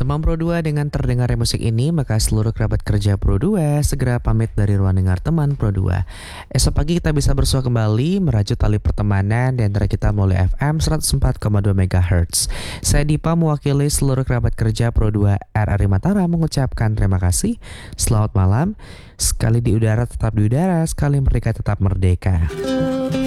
Teman Pro 2, dengan terdengarnya musik ini, maka seluruh kerabat kerja Pro 2 segera pamit dari ruang dengar teman Pro 2. Esok pagi kita bisa bersua kembali, merajut tali pertemanan di antara kita melalui FM 104,2 MHz. Saya Dipa mewakili seluruh kerabat kerja Pro 2 RRI Mataram mengucapkan terima kasih. Selamat malam. Sekali di udara tetap di udara, sekali merdeka tetap merdeka.